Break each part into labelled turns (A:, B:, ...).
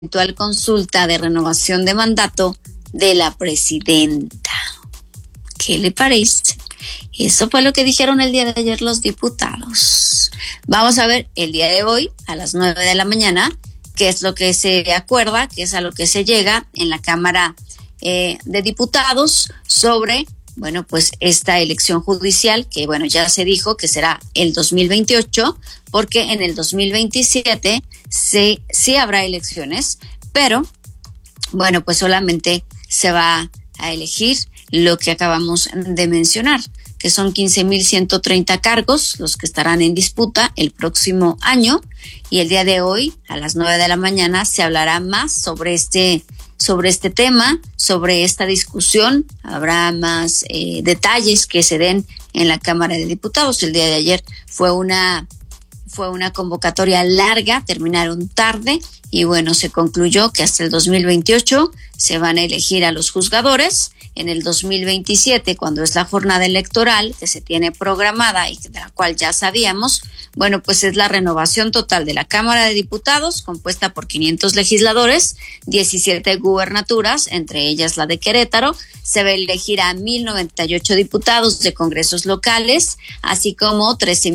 A: eventual consulta de renovación de mandato de la presidenta. ¿Qué le parece? Eso fue lo que dijeron el día de ayer los diputados. Vamos a ver el día de hoy a las 9 de la mañana qué es lo que se acuerda, qué es a lo que se llega en la Cámara de Diputados sobre, bueno, pues esta elección judicial que, bueno, ya se dijo que será el 2028, porque en el 2027 sí habrá elecciones, pero, bueno, pues solamente se va a elegir lo que acabamos de mencionar, que son 15,130 cargos los que estarán en disputa el próximo año, y el día de hoy a las 9 de la mañana se hablará más sobre este tema, sobre esta discusión. Habrá más detalles que se den en la Cámara de Diputados. El día de ayer fue una convocatoria larga, terminaron tarde y bueno, se concluyó que hasta el 2028 se van a elegir a los juzgadores. En el 2027, cuando es la jornada electoral que se tiene programada y de la cual ya sabíamos, bueno, pues es la renovación total de la Cámara de Diputados, compuesta por 500 legisladores, 17 gubernaturas, entre ellas la de Querétaro. Se va a elegir a 1,098 diputados de congresos locales, así como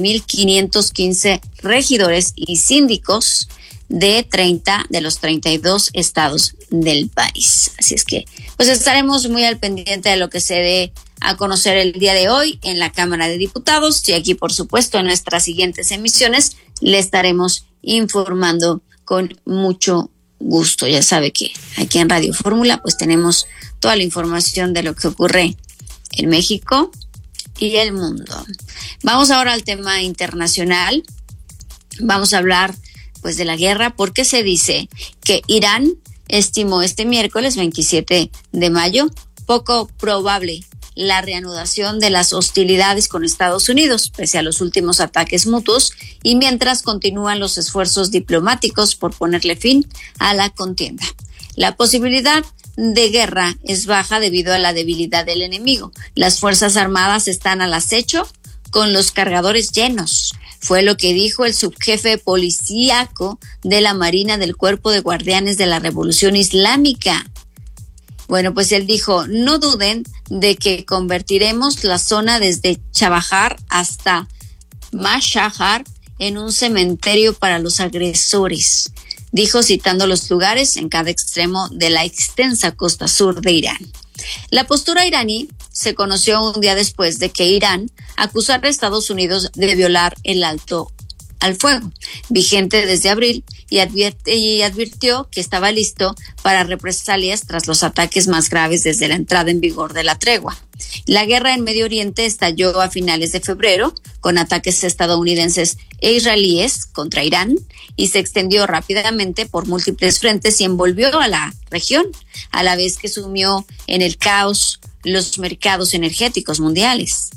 A: 13,515 regidores y síndicos de 30 de los 32 estados del país. Así es que, pues estaremos muy al pendiente de lo que se dé a conocer el día de hoy en la Cámara de Diputados, y aquí, por supuesto, en nuestras siguientes emisiones le estaremos informando con mucho gusto. Ya sabe que aquí en Radio Fórmula pues tenemos toda la información de lo que ocurre en México y el mundo. Vamos ahora al tema internacional. Vamos a hablar pues de la guerra, porque se dice que Irán estimó este miércoles 27 de mayo poco probable la reanudación de las hostilidades con Estados Unidos, pese a los últimos ataques mutuos, y mientras continúan los esfuerzos diplomáticos por ponerle fin a la contienda. La posibilidad de guerra es baja debido a la debilidad del enemigo. Las Fuerzas Armadas están al acecho con los cargadores llenos. Fue lo que dijo el subjefe policíaco de la Marina del Cuerpo de Guardianes de la Revolución Islámica. Bueno, pues él dijo, no duden de que convertiremos la zona desde Chabahar hasta Mashhad en un cementerio para los agresores, dijo citando los lugares en cada extremo de la extensa costa sur de Irán. La postura iraní se conoció un día después de que Irán acusara a Estados Unidos de violar el alto al fuego, vigente desde abril, y advirtió que estaba listo para represalias tras los ataques más graves desde la entrada en vigor de la tregua. La guerra en Medio Oriente estalló a finales de febrero con ataques estadounidenses e israelíes contra Irán y se extendió rápidamente por múltiples frentes y envolvió a la región, a la vez que sumió en el caos los mercados energéticos mundiales.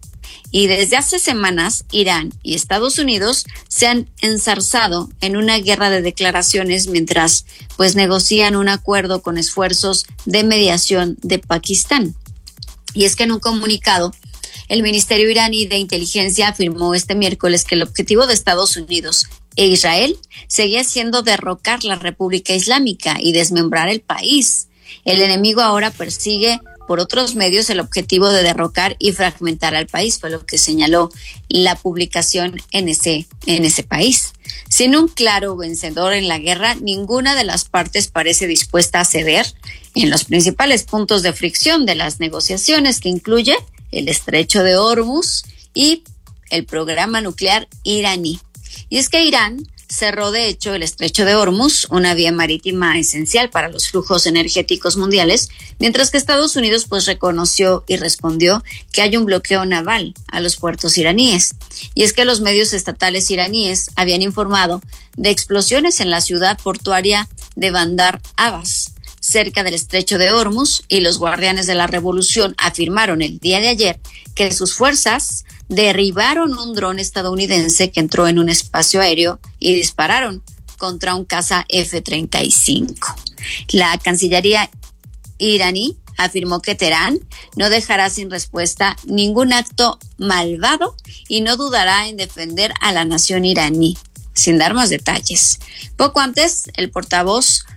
A: Y desde hace semanas, Irán y Estados Unidos se han enzarzado en una guerra de declaraciones mientras pues negocian un acuerdo con esfuerzos de mediación de Pakistán. Y es que en un comunicado, el Ministerio iraní de Inteligencia afirmó este miércoles que el objetivo de Estados Unidos e Israel seguía siendo derrocar la República Islámica y desmembrar el país. El enemigo ahora persigue por otros medios el objetivo de derrocar y fragmentar al país, fue lo que señaló la publicación en ese país. Sin un claro vencedor en la guerra, ninguna de las partes parece dispuesta a ceder en los principales puntos de fricción de las negociaciones, que incluye el Estrecho de Hormuz y el programa nuclear iraní. Y es que Irán cerró de hecho el Estrecho de Hormuz, una vía marítima esencial para los flujos energéticos mundiales, mientras que Estados Unidos pues reconoció y respondió que hay un bloqueo naval a los puertos iraníes. Y es que los medios estatales iraníes habían informado de explosiones en la ciudad portuaria de Bandar Abbas, cerca del Estrecho de Hormuz, y los guardianes de la revolución afirmaron el día de ayer que sus fuerzas derribaron un dron estadounidense que entró en un espacio aéreo y dispararon contra un caza F-35. La Cancillería iraní afirmó que Teherán no dejará sin respuesta ningún acto malvado y no dudará en defender a la nación iraní, sin dar más detalles. Poco antes, el portavoz